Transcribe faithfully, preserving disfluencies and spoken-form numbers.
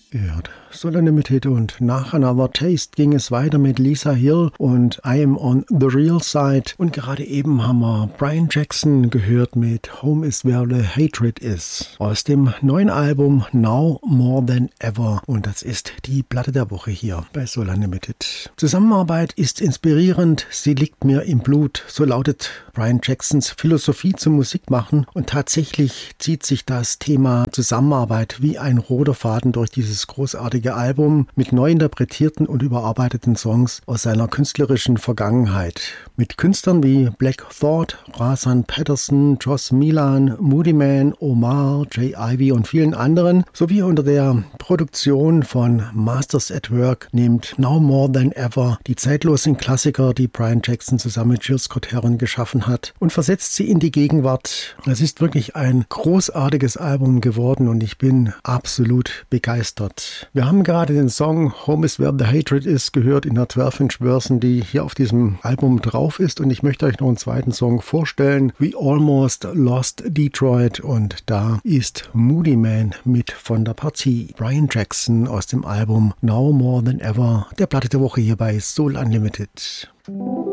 Ihr hört Soul Unlimited und nach Another Taste ging es weiter mit Lisa Hill und I Am on the Real Side. Und gerade eben haben wir Brian Jackson gehört mit Home is Where the Hatred Is aus dem neuen Album Now More Than Ever. Und das ist die Platte der Woche hier bei Soul Unlimited. Zusammenarbeit ist inspirierend, sie liegt mir im Blut. So lautet Brian Jacksons Philosophie zum Musikmachen. Und tatsächlich zieht sich das Thema Zusammenarbeit wie ein roter Faden durch dieses großartige Album mit neu interpretierten und überarbeiteten Songs aus seiner künstlerischen Vergangenheit. Mit Künstlern wie Black Thought, Razan Patterson, Joss Milan, Moody Man, Omar, Jay Ivy und vielen anderen, sowie unter der Produktion von Masters at Work nimmt Now More Than Ever die zeitlosen Klassiker, die Brian Jackson zusammen mit Gil Scott-Heron geschaffen hat, und versetzt sie in die Gegenwart. Es ist wirklich ein großartiges Album geworden und ich bin absolut begeistert. Wir haben gerade den Song Home is Where the Hatred Is gehört in der zwölf Inch Version, die hier auf diesem Album drauf ist, und ich möchte euch noch einen zweiten Song vorstellen, We Almost Lost Detroit, und da ist Moody Man mit von der Partie. Brian Jackson aus dem Album Now More Than Ever, der Platte der Woche hier bei Soul Unlimited.